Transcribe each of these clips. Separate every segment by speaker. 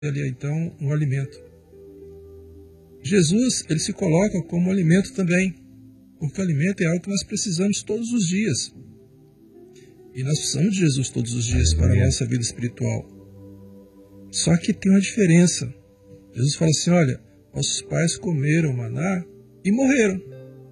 Speaker 1: ali então um alimento. Jesus, ele se coloca como alimento também, porque o alimento é algo que nós precisamos todos os dias. E nós precisamos de Jesus todos os dias para a nossa vida espiritual. Só que tem uma diferença. Jesus fala assim, olha, nossos pais comeram maná e morreram.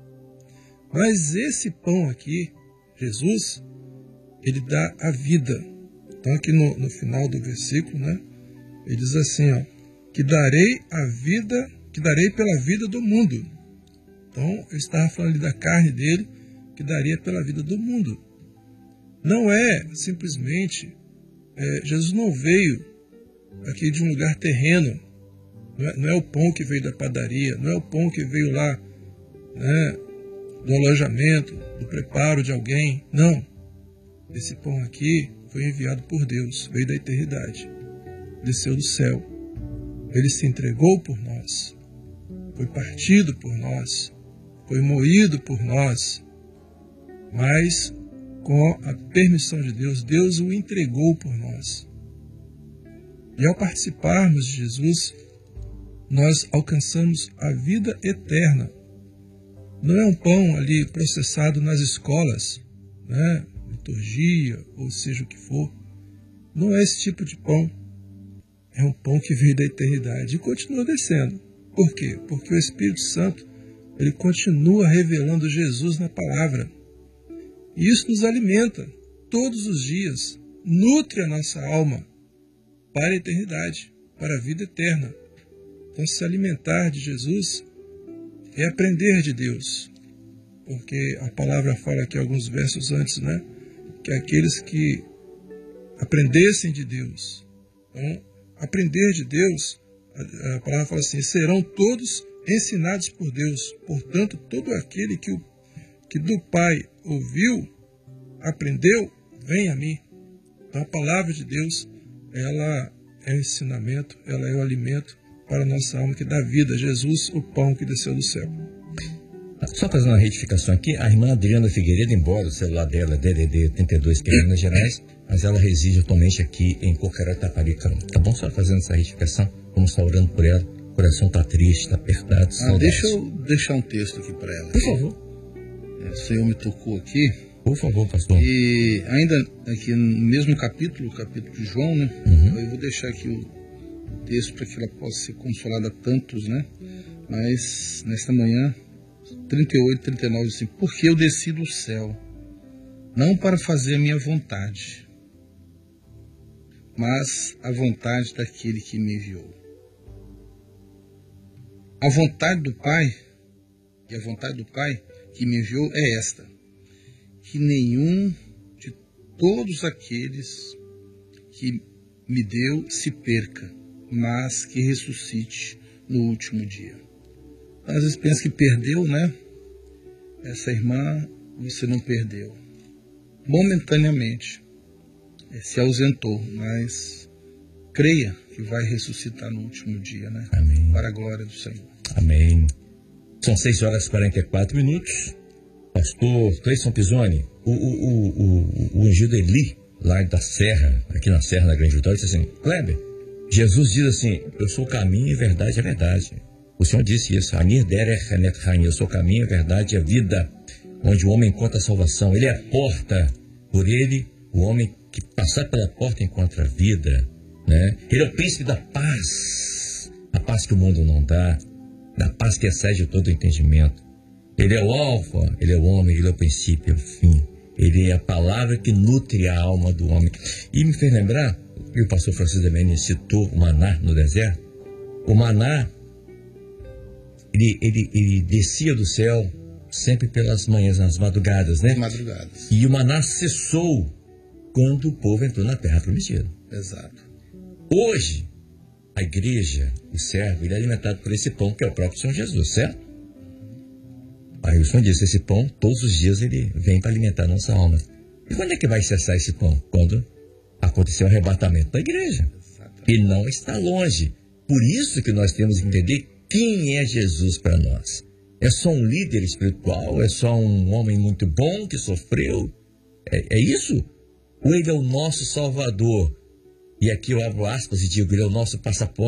Speaker 1: Mas esse pão aqui, Jesus, ele dá a vida. Então aqui no final do versículo, né, ele diz assim, ó, que darei a vida, que darei pela vida do mundo. Então ele estava falando ali da carne dele, que daria pela vida do mundo. Não é simplesmente, Jesus não veio aqui de um lugar terreno, não é o pão que veio da padaria, não é o pão que veio lá, né, do alojamento, do preparo de alguém, não. Esse pão aqui foi enviado por Deus, veio da eternidade, desceu do céu, ele se entregou por nós, foi partido por nós, foi moído por nós, mas com a permissão de Deus, Deus o entregou por nós. E ao participarmos de Jesus, nós alcançamos a vida eterna. Não é um pão ali processado nas escolas, né? Liturgia, ou seja o que for. Não é esse tipo de pão. É um pão que veio da eternidade e continua descendo. Por quê? Porque o Espírito Santo, ele continua revelando Jesus na palavra. E isso nos alimenta todos os dias, nutre a nossa alma para a eternidade, para a vida eterna. Então, se alimentar de Jesus é aprender de Deus, porque a palavra fala aqui alguns versos antes, né, que aqueles que aprendessem de Deus, então, aprender de Deus, a palavra fala assim, serão todos ensinados por Deus. Portanto, todo aquele que do Pai ouviu, aprendeu, vem a mim. Então, a palavra de Deus, ela é o ensinamento, ela é o alimento para a nossa alma que dá vida. Jesus, o pão que desceu do céu.
Speaker 2: Só fazendo uma retificação aqui, a irmã Adriana Figueiredo, embora o celular dela é DDD 32, que é em Minas Gerais, mas ela reside atualmente aqui em Cocará, Taparica. Tá bom? Só fazendo essa retificação, vamos estar orando por ela. O coração está triste, está apertado.
Speaker 3: Deixa eu deixar um texto aqui para ela.
Speaker 2: Por favor.
Speaker 3: O Senhor me tocou aqui.
Speaker 2: Por favor, pastor.
Speaker 3: E ainda aqui no mesmo capítulo de João, né? Eu vou deixar aqui o texto para que ela possa ser consolada a tantos, né? Mas nesta manhã, 38, 39, assim, porque eu desci do céu, não para fazer a minha vontade, mas a vontade daquele que me enviou. A vontade do Pai, e a vontade do Pai que me enviou é esta, que nenhum de todos aqueles que me deu se perca, mas que ressuscite no último dia. Às vezes pensa que perdeu, né? Essa irmã, você não perdeu. Momentaneamente, se ausentou, mas creia que vai ressuscitar no último dia, né?
Speaker 2: Amém.
Speaker 3: Para a glória do Senhor.
Speaker 2: Amém. São 6h44. Pastor Cleison Pisoni, o ungido Eli, lá da Serra, aqui na Serra da Grande Vitória, disse assim, Kleber, Jesus diz assim, eu sou o caminho e a verdade é a verdade. O Senhor disse isso, eu sou o caminho, a verdade e a vida, onde o homem encontra a salvação. Ele é a porta, por ele, o homem que passar pela porta encontra a vida, né? Ele é o príncipe da paz, a paz que o mundo não dá, da paz que excede todo o entendimento. Ele é o alfa, ele é o homem, ele é o princípio e o fim. Ele é a palavra que nutre a alma do homem. E me fez lembrar, que o pastor Francisco Demene citou o maná no deserto. O maná, ele descia do céu sempre pelas manhãs, nas madrugadas, né?
Speaker 3: Madrugadas.
Speaker 2: E o maná cessou quando o povo entrou na terra prometida.
Speaker 3: Exato.
Speaker 2: Hoje, a igreja, o servo, ele é alimentado por esse pão que é o próprio Senhor Jesus, certo? Aí o Senhor disse, esse pão, todos os dias ele vem para alimentar a nossa alma. E quando é que vai cessar esse pão? Quando acontecer o arrebatamento da igreja.
Speaker 3: Exatamente.
Speaker 2: E não está longe. Por isso que nós temos que entender quem é Jesus para nós. É só um líder espiritual? É só um homem muito bom que sofreu? É isso? Ou ele é o nosso Salvador? E aqui eu abro aspas e digo, ele é o nosso passaporte.